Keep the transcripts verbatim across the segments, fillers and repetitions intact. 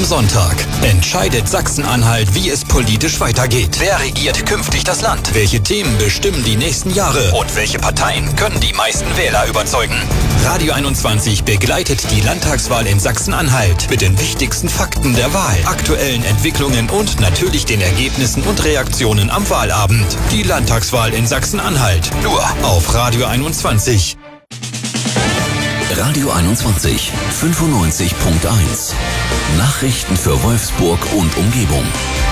Am Sonntag entscheidet Sachsen-Anhalt, wie es politisch weitergeht. Wer regiert künftig das Land? Welche Themen bestimmen die nächsten Jahre? Und welche Parteien können die meisten Wähler überzeugen? Radio einundzwanzig begleitet die Landtagswahl in Sachsen-Anhalt mit den wichtigsten Fakten der Wahl, aktuellen Entwicklungen und natürlich den Ergebnissen und Reaktionen am Wahlabend. Die Landtagswahl in Sachsen-Anhalt. Nur auf Radio einundzwanzig. Radio einundzwanzig, fünfundneunzig Komma eins. Nachrichten für Wolfsburg und Umgebung.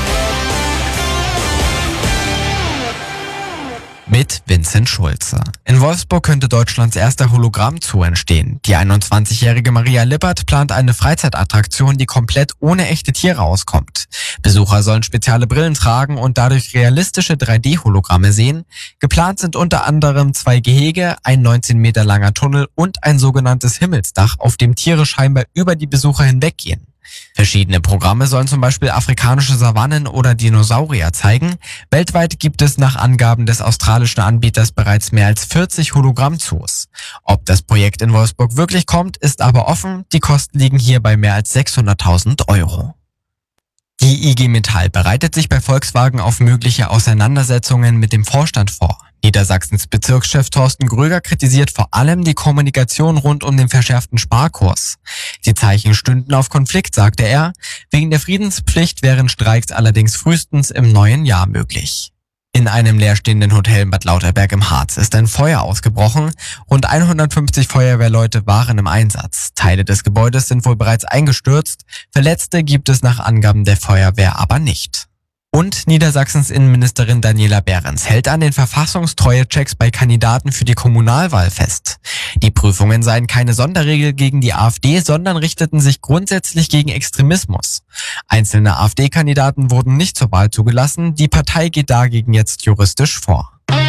Mit Vincent Schulze. In Wolfsburg könnte Deutschlands erster Hologramm-Zoo entstehen. Die einundzwanzigjährige Maria Lippert plant eine Freizeitattraktion, die komplett ohne echte Tiere auskommt. Besucher sollen spezielle Brillen tragen und dadurch realistische drei D-Hologramme sehen. Geplant sind unter anderem zwei Gehege, ein neunzehn Meter langer Tunnel und ein sogenanntes Himmelsdach, auf dem Tiere scheinbar über die Besucher hinweggehen. Verschiedene Programme sollen zum Beispiel afrikanische Savannen oder Dinosaurier zeigen. Weltweit gibt es nach Angaben des australischen Anbieters bereits mehr als vierzig Hologramm-Zoos. Ob das Projekt in Wolfsburg wirklich kommt, ist aber offen. Die Kosten liegen hier bei mehr als sechshunderttausend Euro. Die I G Metall bereitet sich bei Volkswagen auf mögliche Auseinandersetzungen mit dem Vorstand vor. Niedersachsens Bezirkschef Thorsten Gröger kritisiert vor allem die Kommunikation rund um den verschärften Sparkurs. Die Zeichen stünden auf Konflikt, sagte er. Wegen der Friedenspflicht wären Streiks allerdings frühestens im neuen Jahr möglich. In einem leerstehenden Hotel in Bad Lauterberg im Harz ist ein Feuer ausgebrochen. Rund hundertfünfzig Feuerwehrleute waren im Einsatz. Teile des Gebäudes sind wohl bereits eingestürzt. Verletzte gibt es nach Angaben der Feuerwehr aber nicht. Und Niedersachsens Innenministerin Daniela Behrens hält an den Verfassungstreue-Checks bei Kandidaten für die Kommunalwahl fest. Die Prüfungen seien keine Sonderregel gegen die AfD, sondern richteten sich grundsätzlich gegen Extremismus. Einzelne AfD-Kandidaten wurden nicht zur Wahl zugelassen. Die Partei geht dagegen jetzt juristisch vor.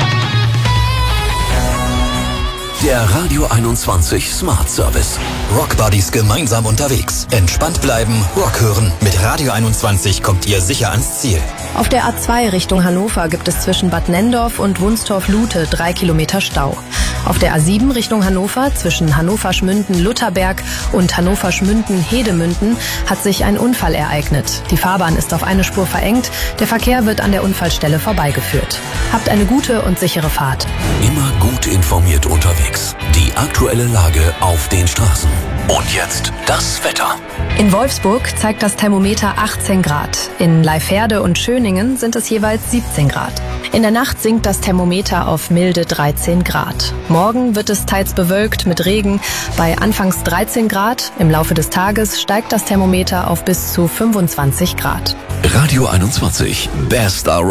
Der Radio einundzwanzig Smart Service. Rock Buddies gemeinsam unterwegs. Entspannt bleiben, Rock hören. Mit Radio einundzwanzig kommt ihr sicher ans Ziel. Auf der A zwei Richtung Hannover gibt es zwischen Bad Nenndorf und Wunstorf-Lute drei Kilometer Stau. Auf der A sieben Richtung Hannover zwischen Hannover-Schmünden-Lutherberg und Hannover-Schmünden-Hedemünden hat sich ein Unfall ereignet. Die Fahrbahn ist auf eine Spur verengt. Der Verkehr wird an der Unfallstelle vorbeigeführt. Habt eine gute und sichere Fahrt. Immer gut informiert unterwegs. Die aktuelle Lage auf den Straßen. Und jetzt das Wetter. In Wolfsburg zeigt das Thermometer achtzehn Grad. In Leiferde und Schöningen sind es jeweils siebzehn Grad. In der Nacht sinkt das Thermometer auf milde dreizehn Grad. Morgen wird es teils bewölkt mit Regen bei anfangs dreizehn Grad. Im Laufe des Tages steigt das Thermometer auf bis zu fünfundzwanzig Grad. Radio einundzwanzig, Best Around.